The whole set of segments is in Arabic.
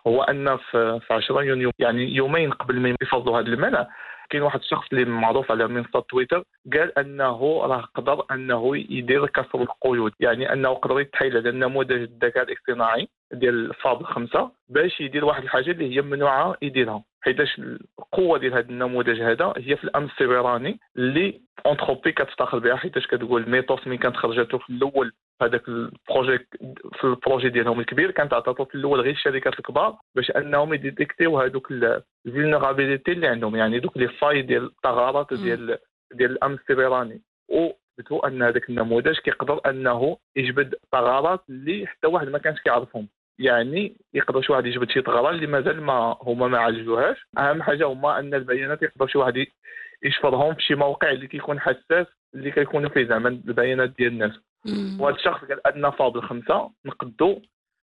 هو ان في 10 يونيو يعني يومين قبل ما يفرضوا هذا المنع، كاين واحد الشخص اللي معروف على منصه تويتر قال انه راه قدر انه يدير كسر القيود، يعني انه قدر يتحايل على نموذج الذكاء الاصطناعي ديال فاضل 5 باش يدير واحد الحاجه اللي هي ممنوعه يديرها، حيتاش القوه ديال هذا النموذج هذا هي في الامن السيبراني اللي اونتروبي كتفتخر بها، حيتاش كتقول ميتوس ملي كانت خرجته في الاول هذاك البروجي، في البروجي ديالهم الكبير كانت عطاتو في الاول غير الشركات الكبار باش انهم يديتيكتيو هذوك الفولنرابيليتي اللي عندهم، يعني دوك لي فاي ديال الثغرات ديال الامن السيبراني، وثبتوا ان هذاك النموذج كيقدر انه يجبد ثغرات اللي حتى واحد ما كانش كيعرفهم. يعني يقدر شي واحد يجبد شي ثغره اللي مازال هما ما عالجوهاش. اهم حاجه هما ان البيانات يقدر شي واحد يشفرهم في شي موقع اللي كيكون حساس، اللي كيكونوا فيه زعما البيانات ديال الناس. وهذا الشخص قال ان فاضل 5 نقدوا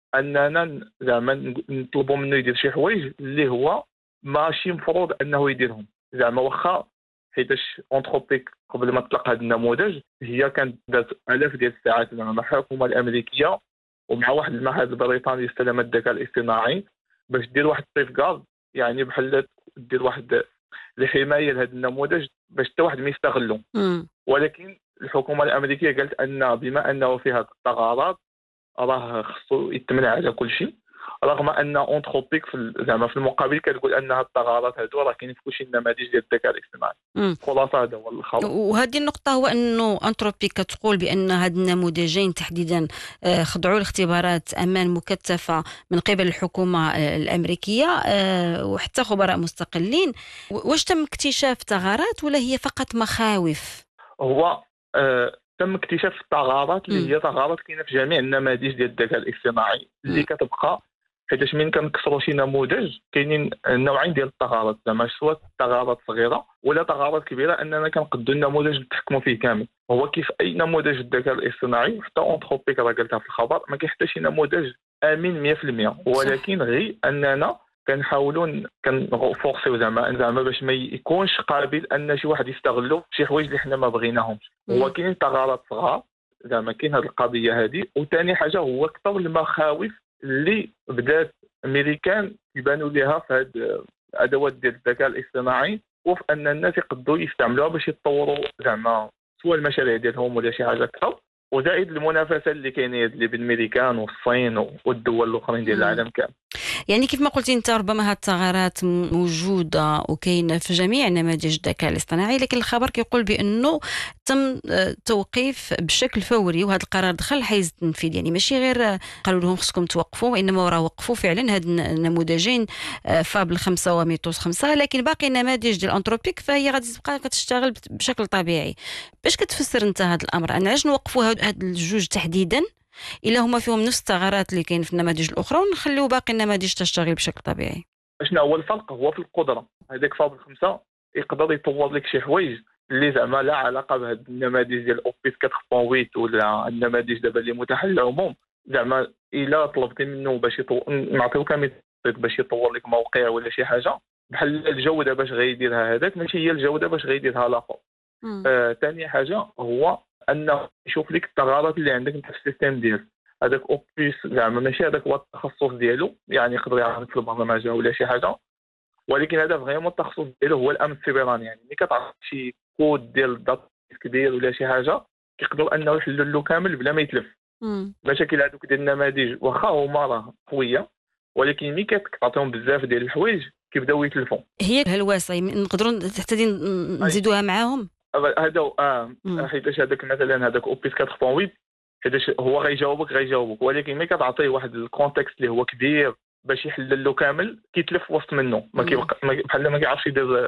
اننا زعما نطلبوا منه يدير شي حوايج اللي هو ماشي مفروض انه يديرهم، زعما واخا حيتاش اونتروبيك قبل ما تطلق هذا النموذج هي كانت دات الاف ديال الساعات مع الحكومه الامريكيه ومع واحد المعهد البريطاني لسلامه الذكاء الاصطناعي باش دير واحد السيف جارد، يعني بحال دير واحد الحمايه لهذا النموذج باش حتى واحد ما يستغلو. ولكن الحكومه الامريكيه قالت ان بما انه في هذه الثغرات راه خصو يتمنع على كل شيء، رغم ان اونتروبيك زعما في المقابل كتقول ان هاد الثغرات هادو راه كاينين في كلشي النماذج ديال الذكاء الاصطناعي. خلاصه هذا هو الخبر. وهذه النقطه هو انه انتروبيك كتقول بان هاد النموذجين تحديدا خضعوا لاختبارات امان مكثفه من قبل الحكومه الامريكيه وحتى خبراء مستقلين. واش تم اكتشاف ثغرات ولا هي فقط مخاوف؟ هو تم اكتشاف الثغرات اللي هي ثغرات كاينه في جميع النماذج ديال الذكاء الاصطناعي اللي كتبقى، حيتاش من كنكسروا شي نموذج كاينين نوعين ديال الثغرات، زعما سواء ثغرات صغيره ولا ثغرات كبيره اننا كنقدوا النموذج نتحكموا فيه كامل. هو كيف اي نموذج الذكاء الاصطناعي حتى اونتروبيك راه قالتها في الخبر ما كاين حتى شي نموذج امين 100%، ولكن غير اننا كنحاولوا كنفورسيو زعما باش ما يكونش قابل ان شي واحد يستغلوا شي حوايج اللي حنا ما بغيناهمش. هو كاين ثغرات صغار زعما كاين هذه القضيه هذه. وثاني حاجه هو اكثر المخاوف اللي بدات امريكان يبانوا لها في هاد الادوات ديال الذكاء الاصطناعي، وفي ان الناس يقدروا يستعملوها باش يتطوروا زعما سواء المشاريع ديالهم ولا شي حاجه اكثر، وزائد المنافسه اللي كاينه اللي بين الامريكان والصين والدول الاخرين ديال العالم كامل. يعني كيف ما قلتي انت ربما هاد الثغرات موجوده وكاينه في جميع نماذج الذكاء الاصطناعي، لكن الخبر كيقول بانه تم توقيف بشكل فوري، وهذا القرار دخل حيز التنفيذ. يعني ماشي غير قالوا لهم خصكم توقفوا، وانما راه وقفوا فعلا هاد النموذجين فابل 5 وميتوس 5، لكن باقي النماذج ديال انتروبيك فهي غادي تبقى كتشتغل بشكل طبيعي. باش كتفسر انت هذا الامر؟ انا علاش نوقفوا هاد الجوج تحديدا إلا هما فيهم نفس الثغرات اللي كاين في النماذج الأخرى ونخليو باقي النماذج تشتغل بشكل طبيعي؟ شنو هو الفرق؟ هو في القدرة. هذاك فاضل 5 يقدر يطور لك شي حوايج اللي زعما لا علاقة بهاد النماذج ديال اوبيس 4.8 ولا النماذج دابا اللي متاحة للعموم. زعما إلا طلبتي منه باش نعطيوك باش يطور لك موقع ولا شي حاجة بحال الجودة باش غيديرها هذاك ماشي هي الجودة باش غيديرها الآخر. ثاني حاجة هو انه يشوف لك الثغرات اللي عندك انت في السيستم ديالك. هذاك اوبيس زعما ماشي هذاك هو التخصص ديالو، يعني يقدر يعرف في البرمجه ولا شي حاجه، ولكن هذا فريمون التخصص ديالو هو الامن السيبراني. يعني ملي كتعرف شي كود ديال الداتا كبير ولا شي حاجه كيقدروا انه يحلوا له كامل بلا ما يتلف. مشاكل هذوك ديال النماذج واخا هما راه قويه، ولكن ملي كتعطيهم بزاف ديال الحوايج كيبداو يتلفوا. هي الهلوسه نقدروا حتى نزيدوها معاهم هذا حيتاش هذاك مثلا هذاك اوبيس 4.8 حيتاش هو غيجاوبك، ولكن ملي كتعطيه واحد الكونتكست اللي هو كبير باش يحلل له كامل كيتلف وسط منه، ما كيبقى بحال ما كيعرفش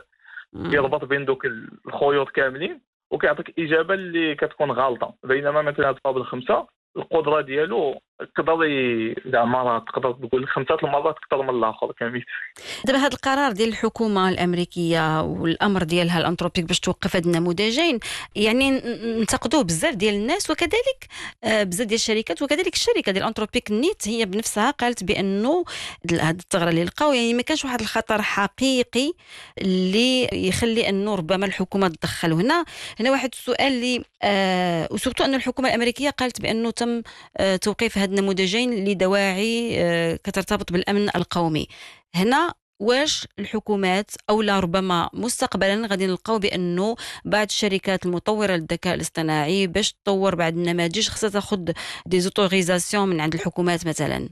يربط بين دوك الخيوط كاملين وكيعطيك اجابه اللي كتكون غلطه. بينما مثلا فابل 5 القدره ديالو تقدر زعما تقدر تقول 5 المرات اكثر من الاخر كامل. دابا هذا القرار ديال الحكومه الامريكيه والامر ديالها الانتروبيك باش توقف هاد النموذجين يعني انتقدوه بزاف ديال الناس، وكذلك بزاف ديال الشركات، وكذلك الشركه ديال انتروبيك نيت هي بنفسها قالت بانه هاد الثغره اللي لقاو يعني ما كانش واحد الخطر حقيقي اللي يخلي انه ربما الحكومه تدخل. هنا واحد السؤال اللي وسورتو ان الحكومه الامريكيه قالت بانه تم توقيف هاد هاد النموذجين لدواعي كترتبط بالأمن القومي. هنا واش الحكومات أو لا ربما مستقبلا غادي نلقاو بأنه بعض الشركات المطورة للذكاء الاصطناعي باش تطور بعض النماذج خصها تاخذ دي زوتوريزاسيون من عند الحكومات مثلا؟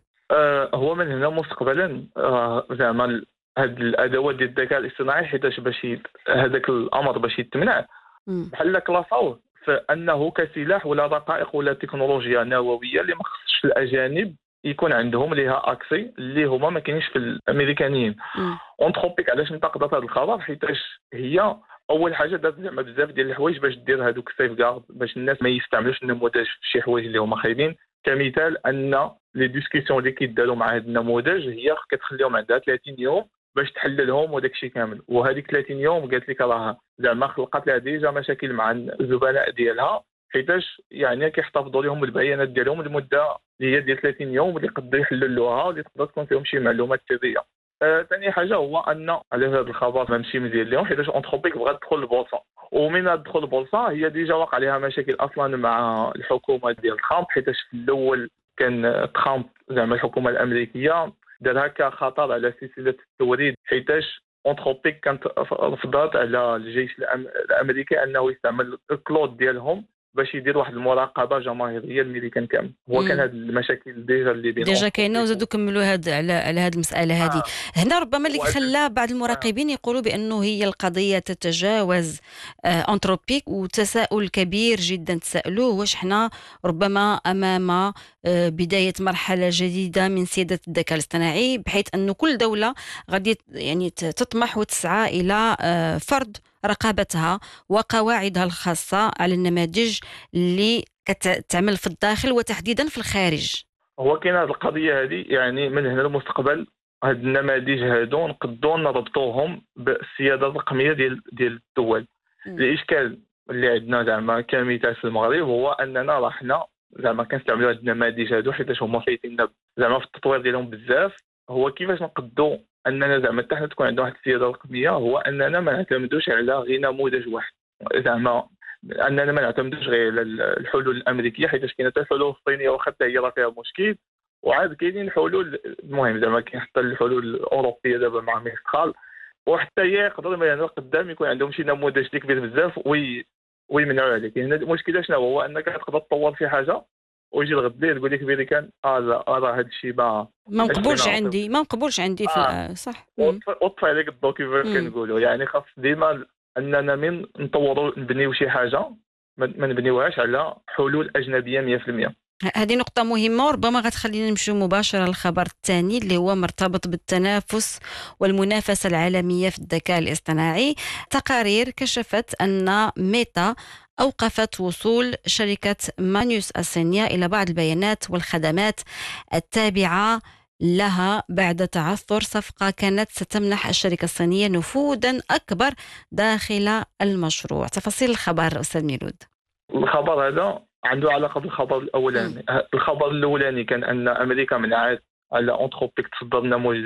هو من هنا مستقبلا زعما هاد الادوات ديال الذكاء الاصطناعي حيتاش هذاك الامر باش يتمنع بحال كلاصاوه فانه كسلاح ولا رقائق ولا تكنولوجيا نوويه اللي ما خصش الاجانب يكون عندهم ليها اكسي اللي هما ما كاينينش في الامريكانيين. اونتروبيك علاش انتقدت هذا الخبر حيتاش هي اول حاجه دارت زعما بزاف ديال الحوايج باش دير هذوك السيف جارد باش الناس ما يستعملوش النموذج في شي حوايج اللي هما خايبين. كمثال ان لي ديسكسيون اللي كيداروا مع هذا النموذج هي كتخليهم عندها 30 يوم باش تحللهم وداك الشيء كامل، وهذيك 30 يوم قالت لك راه زعما خلقت لها ديجا مشاكل مع الزبناء ديالها حيتاش يعني كيحتفظوا لهم البيانات ديالهم لمده اللي هي ديال 30 يوم اللي يقدروا يحللوها واللي تقدر تكون فيهم شي معلومات سريه. ثاني حاجه هو ان على هذا الخبر ماشي مزيان لهم حيتاش اونتروبيك بغات تدخل البورصه، ومن تدخل البورصه هي ديجا واقع عليها مشاكل اصلا مع الحكومه ديال ترامب حيتاش في الاول كان ترامب زعما الحكومه الامريكيه دارها كخطر على سلسله التوريد حيتاش اونتروبيك كانت رفضت على الجيش الامريكي انه يستعمل الكلود ديالهم باش يدير واحد المراقبه جماهيريه للميريكان كامل. هو كان هذه المشاكل ديجا اللي بين ديجا كاينه وزادوا كملوا على هذه المساله هذه. هنا ربما اللي خلى بعض المراقبين يقولوا بانه هي القضيه تتجاوز انتروبيك، وتساؤل كبير جدا تسالوه واش حنا ربما امام بدايه مرحله جديده من سياده الذكاء الاصطناعي، بحيث انه كل دوله غادي يعني تطمح وتسعى الى فرض رقابتها وقواعدها الخاصة على النماذج اللي كتعمل في الداخل وتحديدا في الخارج. هو كاين هذه القضية هذه يعني من هنا المستقبل هاد النماذج هادو نقدروا نربطوهم بالسيادة الرقمية ديال الدول. الإشكال اللي عندنا زعما كمثال في المغرب هو أننا راه حنا زعما كنستعملوا هاد النماذج هادو حيتاش هما فايتيننا زعما في التطوير ديالهم بزاف. هو كيفاش نقدروا اننا زعما حتى حنا تكون عندنا واحد السياده رقميه هو اننا ما نعتمدوش على غير نموذج واحد، زعما اننا ما نعتمدوش غير على الحلول الامريكيه حيت كاينه حتى الحلول الصينيه واخا حتى هي راه فيها مشكل، وعاد كاينين حلول المهم زعما كاين حتى الحلول الاوروبيه دابا مع ميسترال وحتى هي يقدروا يعني قدام يكون عندهم شي نموذج اللي كبير بزاف ويمنعوا عليك. هنا المشكله شنو هو انك تقدر تطور في حاجه ويجي الغد ليه يقول لك امريكان لا راه هذا الشيء ما مقبولش عندي في صح وطفي عليك الضوء كيف كنقولوا. يعني خاص ديما اننا من نطوروا نبنيو شي حاجه ما نبنيوهاش على حلول اجنبيه 100%. هذه نقطة مهمة وربما غتخلينا نمشيو مباشرة للخبر الثاني اللي هو مرتبط بالتنافس والمنافسة العالمية في الذكاء الاصطناعي. تقارير كشفت أن ميتا أوقفت وصول شركة مانيوس الصينية إلى بعض البيانات والخدمات التابعة لها بعد تعثر صفقة كانت ستمنح الشركة الصينية نفوذا أكبر داخل المشروع. تفاصيل الخبر أستاذ ميلود. الخبر هذا عنده علاقة بالخبر الأولاني. الخبر الأولاني كان أن أمريكا منعت على أنتروبيك تصدر نموذج